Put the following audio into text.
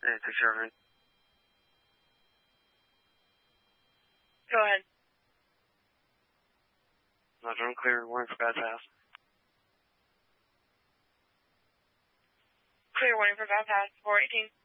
Yeah, take care of it. Go ahead. No, drone clear. Warning for bad pass. Clear warning for bad pass. 418.